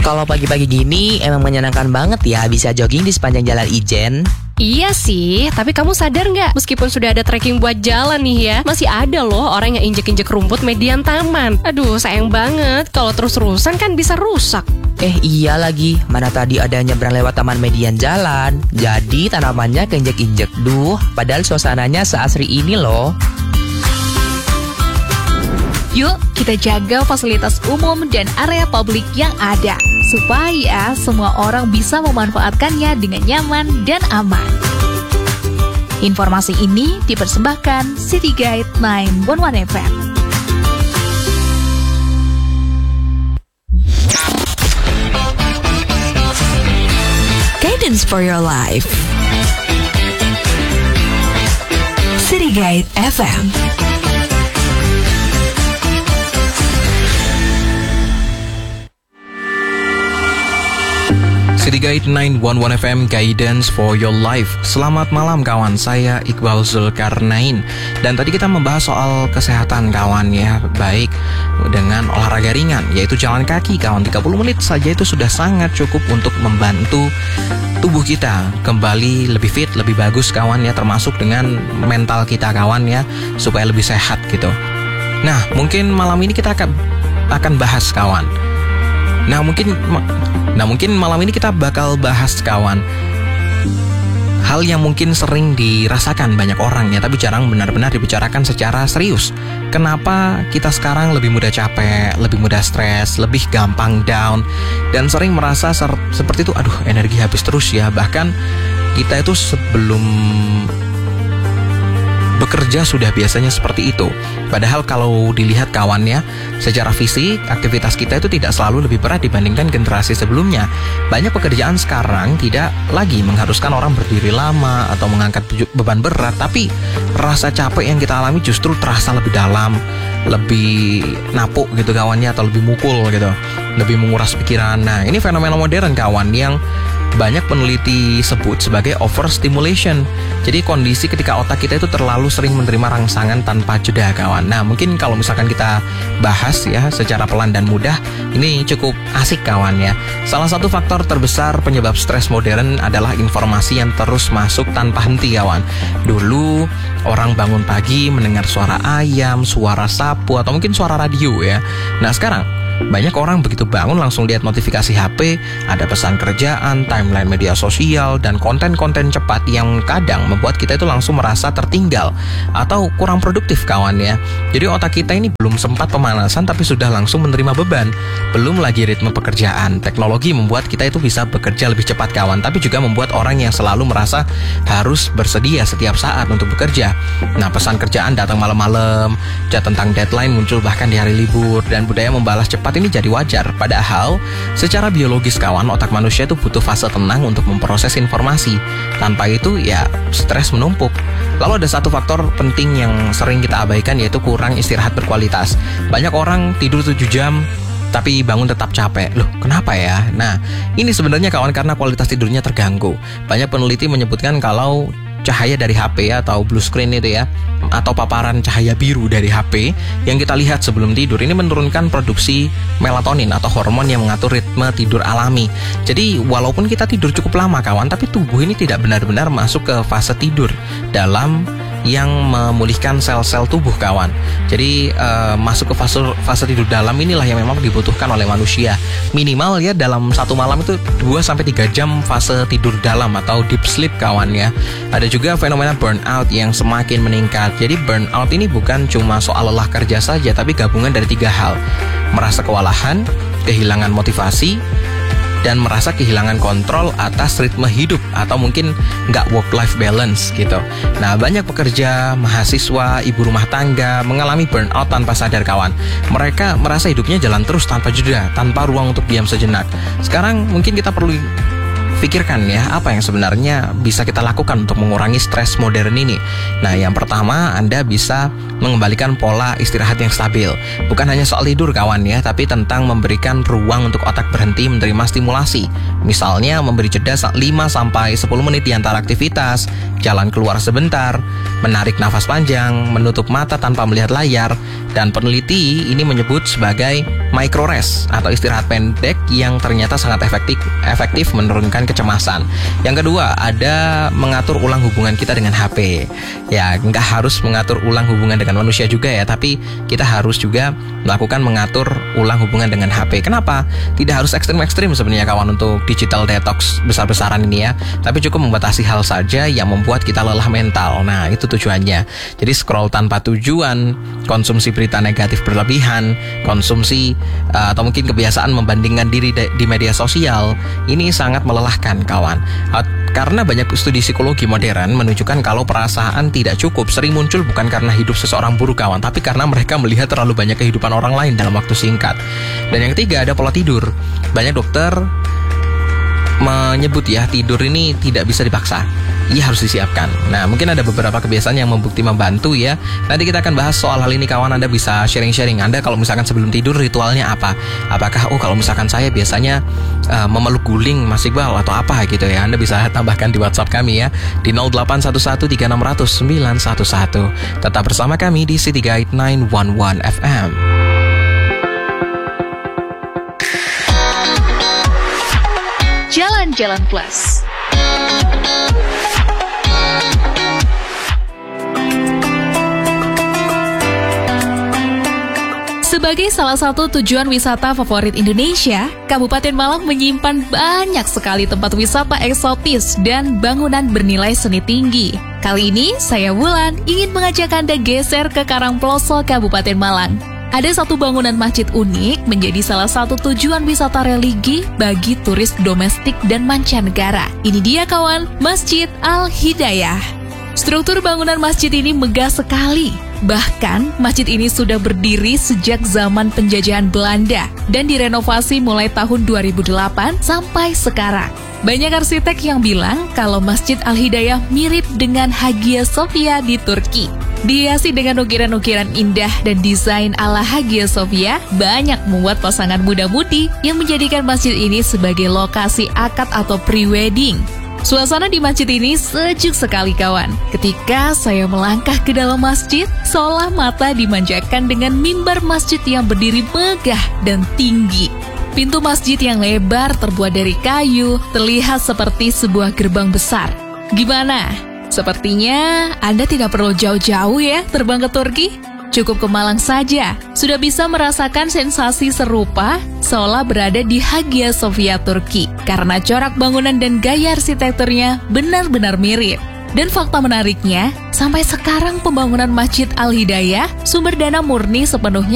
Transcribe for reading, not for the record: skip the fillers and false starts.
Kalau pagi-pagi gini emang menyenangkan banget ya bisa jogging di sepanjang jalan Ijen. Iya sih, tapi kamu sadar nggak? Meskipun sudah ada trekking buat jalan nih ya, masih ada loh orang yang injek-injek rumput median taman. Aduh, sayang banget. Kalau terus-terusan kan bisa rusak. Iya lagi, mana tadi ada nyebrang lewat taman median jalan. Jadi tanamannya keinjek-injek. Duh, padahal suasananya seasri ini loh. Yuk, kita jaga fasilitas umum dan area publik yang ada, supaya semua orang bisa memanfaatkannya dengan nyaman dan aman. Informasi ini dipersembahkan City Guide 911 FM. Guidance for your life. City Guide FM. City Guide 911 FM, Guidance for Your Life. Selamat malam kawan, saya Iqbal Zulkarnain. Dan tadi kita membahas soal kesehatan kawan ya. Baik dengan olahraga ringan, yaitu jalan kaki kawan. 30 menit saja itu sudah sangat cukup untuk membantu tubuh kita kembali lebih fit, lebih bagus kawan ya. Termasuk dengan mental kita kawan ya, supaya lebih sehat gitu. Nah mungkin malam ini kita akan bahas kawan. Nah mungkin malam ini kita bakal bahas kawan hal yang mungkin sering dirasakan banyak orang ya, tapi jarang benar-benar dibicarakan secara serius. Kenapa kita sekarang lebih mudah capek, lebih mudah stres, lebih gampang down, dan sering merasa seperti itu, aduh energi habis terus ya. Bahkan kita itu sebelum bekerja sudah biasanya seperti itu. Padahal kalau dilihat kawannya, secara fisik aktivitas kita itu tidak selalu lebih berat dibandingkan generasi sebelumnya. Banyak pekerjaan sekarang tidak lagi mengharuskan orang berdiri lama atau mengangkat beban berat, tapi rasa capek yang kita alami justru terasa lebih dalam, lebih napuk gitu kawannya, atau lebih mukul gitu, lebih menguras pikiran. Nah ini fenomena modern kawan yang banyak peneliti sebut sebagai overstimulation. Jadi kondisi ketika otak kita itu terlalu sering menerima rangsangan tanpa jeda kawan. Nah mungkin kalau misalkan kita bahas ya secara pelan dan mudah, ini cukup asik kawan ya. Salah satu faktor terbesar penyebab stres modern adalah informasi yang terus masuk tanpa henti kawan. Dulu orang bangun pagi mendengar suara ayam, suara sapu, atau mungkin suara radio ya. Nah sekarang banyak orang begitu bangun langsung lihat notifikasi HP, ada pesan kerjaan, timeline media sosial, dan konten-konten cepat yang kadang membuat kita itu langsung merasa tertinggal atau kurang produktif kawan ya. Jadi otak kita ini belum sempat pemanasan tapi sudah langsung menerima beban. Belum lagi ritme pekerjaan. Teknologi membuat kita itu bisa bekerja lebih cepat kawan, tapi juga membuat orang yang selalu merasa harus bersedia setiap saat untuk bekerja. Nah pesan kerjaan datang malam-malam, chat tentang deadline muncul bahkan di hari libur, dan budaya membalas cepat ini jadi wajar. Padahal secara biologis kawan, otak manusia itu butuh fase tenang untuk memproses informasi. Tanpa itu ya stres menumpuk. Lalu ada satu faktor penting yang sering kita abaikan, yaitu kurang istirahat berkualitas. Banyak orang tidur 7 jam tapi bangun tetap capek. Loh, kenapa ya? Nah, ini sebenarnya kawan karena kualitas tidurnya terganggu. Banyak peneliti menyebutkan kalau cahaya dari HP atau blue screen itu ya, atau paparan cahaya biru dari HP yang kita lihat sebelum tidur ini menurunkan produksi melatonin atau hormon yang mengatur ritme tidur alami. Jadi walaupun kita tidur cukup lama kawan, tapi tubuh ini tidak benar-benar masuk ke fase tidur dalam yang memulihkan sel-sel tubuh kawan. Jadi masuk ke fase tidur dalam inilah yang memang dibutuhkan oleh manusia. Minimal ya dalam satu malam itu 2-3 jam fase tidur dalam atau deep sleep kawan ya. Ada juga fenomena burnout yang semakin meningkat. Jadi burnout ini bukan cuma soal lelah kerja saja, tapi gabungan dari 3 hal. Merasa kewalahan, kehilangan motivasi, dan merasa kehilangan kontrol atas ritme hidup, atau mungkin nggak work-life balance gitu. Nah banyak pekerja, mahasiswa, ibu rumah tangga mengalami burnout tanpa sadar kawan. Mereka merasa hidupnya jalan terus tanpa jeda, tanpa ruang untuk diam sejenak. Sekarang mungkin kita perlu pikirkan ya, apa yang sebenarnya bisa kita lakukan untuk mengurangi stres modern ini. Nah yang pertama, Anda bisa mengembalikan pola istirahat yang stabil. Bukan hanya soal tidur kawan ya, tapi tentang memberikan ruang untuk otak berhenti menerima stimulasi. Misalnya memberi jeda 5-10 menit di antara aktivitas, jalan keluar sebentar, menarik nafas panjang, menutup mata tanpa melihat layar, dan peneliti ini menyebut sebagai micro rest atau istirahat pendek yang ternyata sangat efektif menurunkan kecemasan. Yang kedua, ada mengatur ulang hubungan kita dengan HP. Ya, nggak harus mengatur ulang hubungan dengan manusia juga ya, tapi kita harus juga melakukan mengatur ulang hubungan dengan HP. Kenapa? Tidak harus ekstrim-ekstrim sebenarnya kawan untuk digital detox besar-besaran ini ya, tapi cukup membatasi hal saja yang membuat kita lelah mental. Nah, itu tujuannya. Jadi scroll tanpa tujuan, konsumsi berita negatif berlebihan, konsumsi atau mungkin kebiasaan membandingkan diri di media sosial, ini sangat melelahkan kawan. Karena banyak studi psikologi modern menunjukkan kalau perasaan tidak cukup sering muncul bukan karena hidup seseorang buruk kawan, tapi karena mereka melihat terlalu banyak kehidupan orang lain dalam waktu singkat. Dan yang ketiga, ada pola tidur. Banyak dokter menyebut ya, tidur ini tidak bisa dipaksa, ia harus disiapkan. Nah, mungkin ada beberapa kebiasaan yang membukti membantu ya. Nanti kita akan bahas soal hal ini kawan. Anda bisa sharing-sharing. Anda kalau misalkan sebelum tidur ritualnya apa? Apakah kalau misalkan saya biasanya memeluk guling Mas Iqbal atau apa gitu ya. Anda bisa tambahkan di WhatsApp kami ya di 08113600 911. Tetap bersama kami di City Guide 911 FM. Jalan-Jalan Plus. Sebagai salah satu tujuan wisata favorit Indonesia, Kabupaten Malang menyimpan banyak sekali tempat wisata eksotis dan bangunan bernilai seni tinggi. Kali ini, saya Wulan ingin mengajak Anda geser ke Karangploso, Kabupaten Malang. Ada satu bangunan masjid unik menjadi salah satu tujuan wisata religi bagi turis domestik dan mancanegara. Ini dia kawan, Masjid Al-Hidayah. Struktur bangunan masjid ini megah sekali. Bahkan, masjid ini sudah berdiri sejak zaman penjajahan Belanda dan direnovasi mulai tahun 2008 sampai sekarang. Banyak arsitek yang bilang kalau Masjid Al-Hidayah mirip dengan Hagia Sophia di Turki. Dihiasi dengan ukiran-ukiran indah dan desain ala Hagia Sophia, banyak membuat pasangan muda-mudi yang menjadikan masjid ini sebagai lokasi akad atau pre-wedding. Suasana di masjid ini sejuk sekali kawan. Ketika saya melangkah ke dalam masjid, seolah mata dimanjakan dengan mimbar masjid yang berdiri megah dan tinggi. Pintu masjid yang lebar terbuat dari kayu, terlihat seperti sebuah gerbang besar. Gimana? Sepertinya Anda tidak perlu jauh-jauh ya terbang ke Turki. Cukup ke Malang saja, sudah bisa merasakan sensasi serupa seolah berada di Hagia Sophia Turki. Karena corak bangunan dan gaya arsitekturnya benar-benar mirip. Dan fakta menariknya, sampai sekarang pembangunan Masjid Al-Hidayah sumber dana murni sepenuhnya